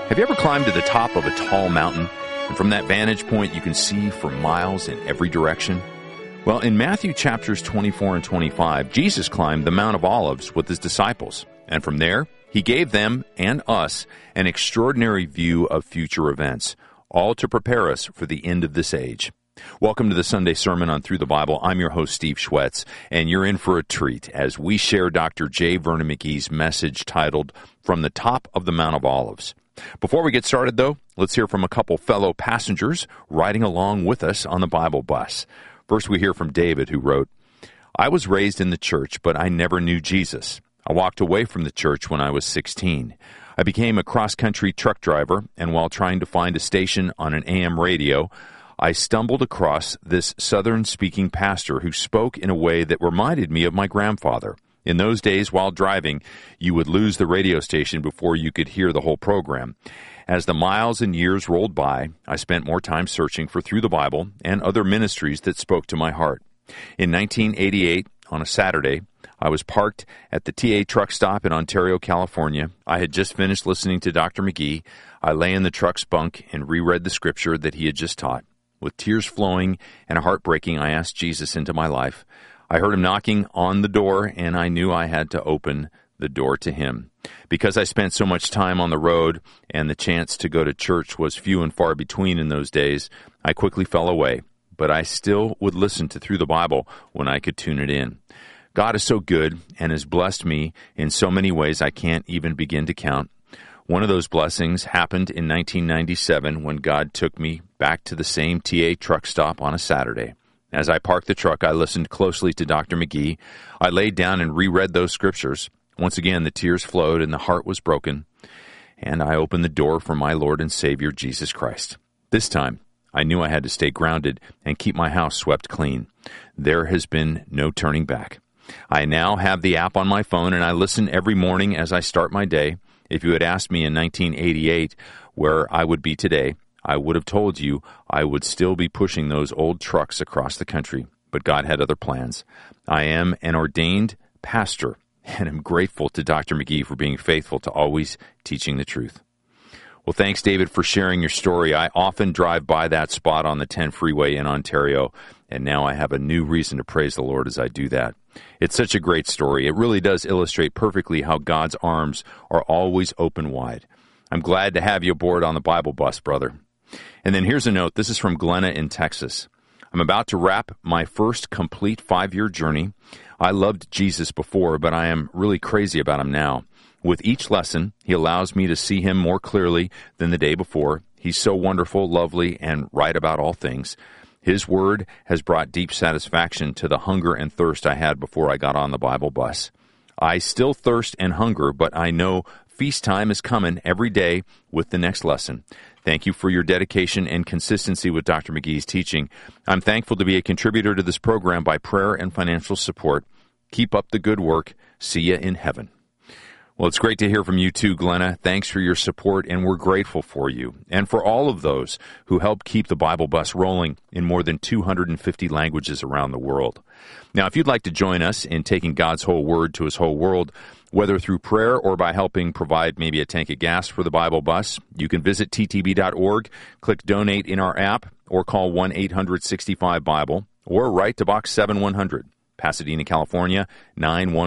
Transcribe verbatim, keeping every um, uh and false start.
Have you ever climbed to the top of a tall mountain, and from that vantage point you can see for miles in every direction? Well, in Matthew chapters twenty-four and twenty-five, Jesus climbed the Mount of Olives with his disciples, and from there, he gave them and us an extraordinary view of future events, all to prepare us for the end of this age. Welcome to the Sunday Sermon on Through the Bible. I'm your host, Steve Schwetz, and you're in for a treat as we share Doctor J. Vernon McGee's message titled, From the Top of the Mount of Olives. Before we get started, though, let's hear from a couple fellow passengers riding along with us on the Bible bus. First, we hear from David, who wrote, I was raised in the church, but I never knew Jesus. I walked away from the church when I was sixteen. I became a cross-country truck driver, and while trying to find a station on an A M radio, I stumbled across this Southern-speaking pastor who spoke in a way that reminded me of my grandfather. In those days, while driving, you would lose the radio station before you could hear the whole program. As the miles and years rolled by, I spent more time searching for Through the Bible and other ministries that spoke to my heart. In nineteen eighty-eight, on a Saturday, I was parked at the T A truck stop in Ontario, California. I had just finished listening to Doctor McGee. I lay in the truck's bunk and reread the scripture that he had just taught. With tears flowing and a heart breaking, I asked Jesus into my life. I heard him knocking on the door, and I knew I had to open the door to him. Because I spent so much time on the road, and the chance to go to church was few and far between in those days, I quickly fell away. But I still would listen to Through the Bible when I could tune it in. God is so good and has blessed me in so many ways I can't even begin to count. One of those blessings happened in nineteen ninety-seven when God took me back to the same T A truck stop on a Saturday. As I parked the truck, I listened closely to Doctor McGee. I laid down and reread those scriptures. Once again, the tears flowed and the heart was broken. And I opened the door for my Lord and Savior, Jesus Christ. This time, I knew I had to stay grounded and keep my house swept clean. There has been no turning back. I now have the app on my phone, and I listen every morning as I start my day. If you had asked me in nineteen eighty-eight where I would be today, I would have told you I would still be pushing those old trucks across the country, but God had other plans. I am an ordained pastor, and am grateful to Doctor McGee for being faithful to always teaching the truth. Well, thanks, David, for sharing your story. I often drive by that spot on the ten freeway in Ontario, and now I have a new reason to praise the Lord as I do that. It's such a great story. It really does illustrate perfectly how God's arms are always open wide. I'm glad to have you aboard on the Bible bus, brother. And then here's a note. This is from Glenna in Texas. I'm about to wrap my first complete five-year journey. I loved Jesus before, but I am really crazy about him now. With each lesson, he allows me to see him more clearly than the day before. He's so wonderful, lovely, and right about all things. His word has brought deep satisfaction to the hunger and thirst I had before I got on the Bible bus. I still thirst and hunger, but I know feast time is coming every day with the next lesson. Thank you for your dedication and consistency with Doctor McGee's teaching. I'm thankful to be a contributor to this program by prayer and financial support. Keep up the good work. See you in heaven. Well, it's great to hear from you too, Glenna. Thanks for your support, and we're grateful for you. And for all of those who help keep the Bible bus rolling in more than two hundred fifty languages around the world. Now, if you'd like to join us in taking God's whole word to his whole world, whether through prayer or by helping provide maybe a tank of gas for the Bible bus, you can visit T T B dot org, click Donate in our app, or call one eight hundred sixty-five Bible, or write to Box seven one hundred, Pasadena, California, nine one